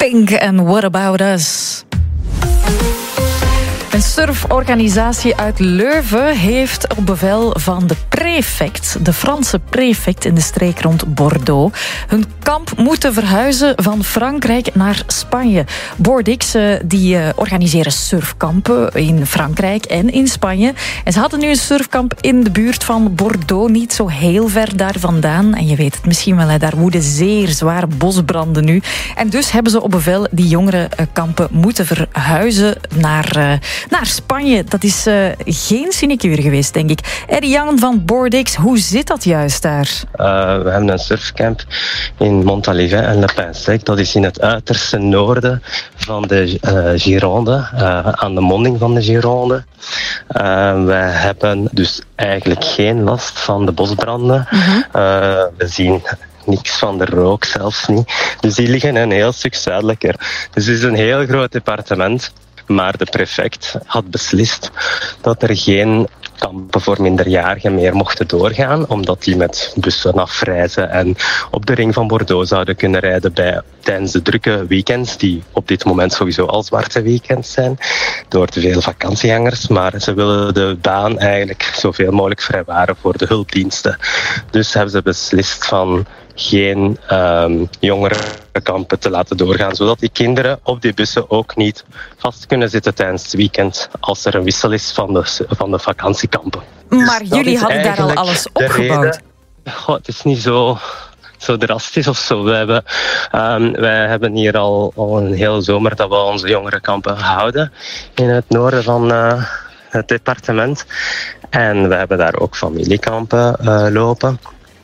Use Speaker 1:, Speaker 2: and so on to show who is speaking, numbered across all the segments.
Speaker 1: Pink en What About Us. Een surforganisatie uit Leuven heeft op bevel van de prefect, de Franse prefect in de streek rond Bordeaux, hun kamp moeten verhuizen van Frankrijk naar Spanje. Boardix die organiseren surfkampen in Frankrijk en in Spanje. En ze hadden nu een surfkamp in de buurt van Bordeaux, niet zo heel ver daar vandaan. En je weet het misschien wel, daar woeden zeer zware bosbranden nu. En dus hebben ze op bevel die jongerenkampen moeten verhuizen naar Spanje. Dat is geen sinecure geweest, denk ik. Eddie Jan van Boardix, hoe zit dat juist daar?
Speaker 2: We hebben een surfcamp in Montalivet en Le Pin-Sec. Dat is in het uiterste noorden van de Gironde, aan de monding van de Gironde. Wij hebben dus eigenlijk geen last van de bosbranden. We zien niks van de rook, zelfs niet. Dus die liggen een heel stuk zuidelijker. Dus het is een heel groot departement. Maar de prefect had beslist dat er geen kampen voor minderjarigen meer mochten doorgaan, omdat die met bussen afreizen en op de ring van Bordeaux zouden kunnen rijden tijdens de drukke weekends, die op dit moment sowieso al zwarte weekends zijn, door te veel vakantiegangers. Maar ze willen de baan eigenlijk zoveel mogelijk vrijwaren voor de hulpdiensten. Dus hebben ze beslist van geen jongerenkampen te laten doorgaan, zodat die kinderen op die bussen ook niet vast kunnen zitten tijdens het weekend als er een wissel is van de vakantiekampen.
Speaker 1: Maar
Speaker 2: Dus
Speaker 1: jullie hadden daar al alles opgebouwd?
Speaker 2: Het is niet zo drastisch of zo. Wij hebben hier al een hele zomer dat we onze jongerenkampen houden in het noorden van het departement. En we hebben daar ook familiekampen lopen.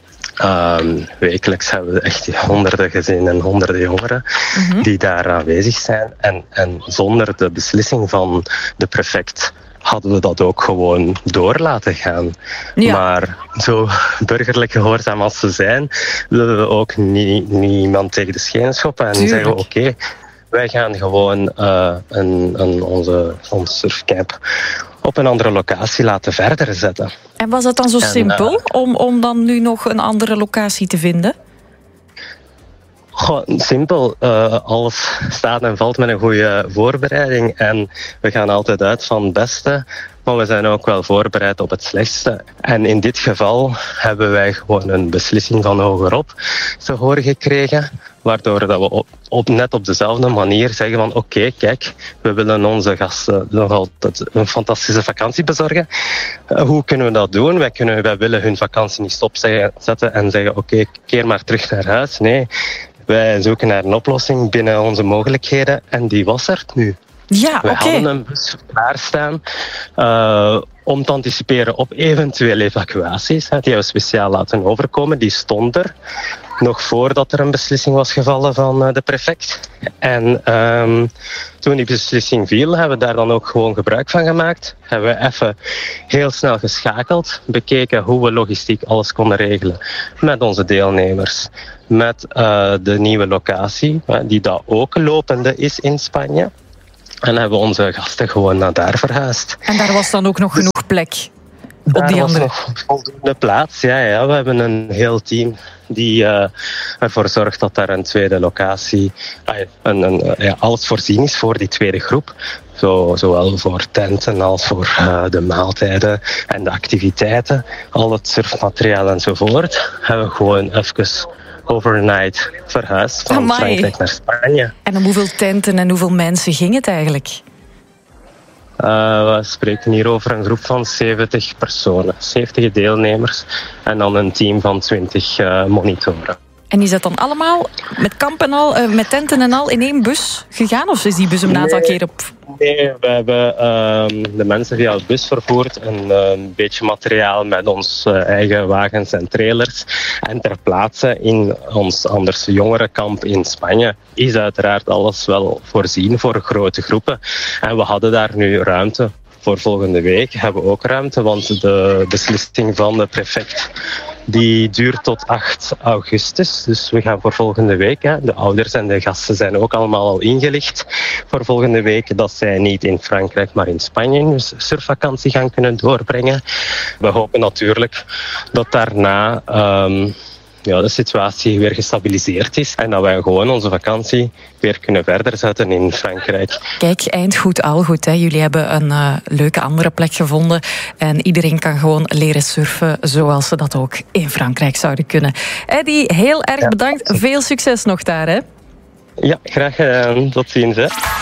Speaker 2: Wekelijks hebben we echt honderden gezinnen en honderden jongeren die daar aanwezig zijn. En zonder de beslissing van de prefect hadden we dat ook gewoon door laten gaan. Ja. Maar zo burgerlijk gehoorzaam als ze zijn, willen we ook niemand tegen de schenen schoppen en zeggen oké, wij gaan gewoon onze surfcamp op een andere locatie laten verder zetten.
Speaker 1: En was het dan zo simpel om dan nu nog een andere locatie te vinden?
Speaker 2: Simpel. Alles staat en valt met een goede voorbereiding. En we gaan altijd uit van het beste, maar we zijn ook wel voorbereid op het slechtste. En in dit geval hebben wij gewoon een beslissing van hogerop te horen gekregen, waardoor dat we net op dezelfde manier zeggen van oké, kijk, we willen onze gasten nog altijd een fantastische vakantie bezorgen. Hoe kunnen we dat doen? Wij willen hun vakantie niet stopzetten en zeggen oké, keer maar terug naar huis. Nee, wij zoeken naar een oplossing binnen onze mogelijkheden en die was er nu.
Speaker 1: Ja,
Speaker 2: we hadden een bus klaarstaan om te anticiperen op eventuele evacuaties. Die hebben we speciaal laten overkomen. Die stond er nog voordat er een beslissing was gevallen van de prefect. En toen die beslissing viel, hebben we daar dan ook gewoon gebruik van gemaakt. Hebben we even heel snel geschakeld, bekeken hoe we logistiek alles konden regelen met onze deelnemers. Met de nieuwe locatie, die daar ook lopende is in Spanje. En hebben we onze gasten gewoon naar daar verhuisd.
Speaker 1: En daar was dan ook nog genoeg plek?
Speaker 2: Op die andere was nog voldoende plaats. Ja, we hebben een heel team die ervoor zorgt dat daar een tweede locatie, alles voorzien is voor die tweede groep. Zowel voor tenten als voor de maaltijden en de activiteiten. Al het surfmateriaal enzovoort. Hebben we gewoon even overnight verhuisd van Frankrijk naar Spanje.
Speaker 1: En om hoeveel tenten en hoeveel mensen ging het eigenlijk?
Speaker 2: We spreken hier over een groep van 70 personen, 70 deelnemers en dan een team van 20 monitoren.
Speaker 1: En is dat dan allemaal met kamp en al, met tenten en al in één bus gegaan? Of is die bus een aantal keer op?
Speaker 2: Nee, we hebben de mensen via de bus vervoerd. Een beetje materiaal met onze eigen wagens en trailers. En ter plaatse in ons anders jongerenkamp in Spanje is uiteraard alles wel voorzien voor grote groepen. En we hadden daar nu ruimte. Voor volgende week hebben we ook ruimte, want de beslissing van de prefect die duurt tot 8 augustus. Dus we gaan voor volgende week, de ouders en de gasten zijn ook allemaal al ingelicht voor volgende week, dat zij niet in Frankrijk, maar in Spanje een surfvakantie gaan kunnen doorbrengen. We hopen natuurlijk dat daarna de situatie weer gestabiliseerd is en dat wij gewoon onze vakantie weer kunnen verder zetten in Frankrijk.
Speaker 1: Kijk, eind goed, al goed. Hè. Jullie hebben een leuke andere plek gevonden en iedereen kan gewoon leren surfen zoals ze dat ook in Frankrijk zouden kunnen. Eddy, heel erg bedankt. Veel succes nog daar, hè?
Speaker 2: Ja, graag gedaan. Tot ziens, hè.